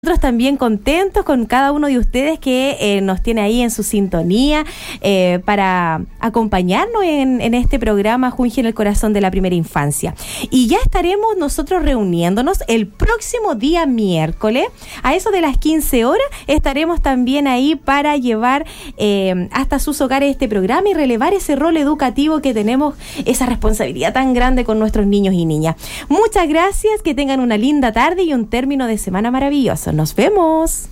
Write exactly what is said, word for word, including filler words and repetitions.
Nosotros también contentos con cada uno de ustedes que eh, nos tiene ahí en su sintonía eh, para acompañarnos en, en este programa Junji en el Corazón de la Primera Infancia. Y ya estaremos nosotros reuniéndonos el próximo día miércoles, a eso de las quince horas, estaremos también ahí para llevar eh, hasta sus hogares este programa y relevar ese rol educativo que tenemos, esa responsabilidad tan grande con nuestros niños y niñas. Muchas gracias, que tengan una linda tarde y un término de semana maravilloso. Nos vemos.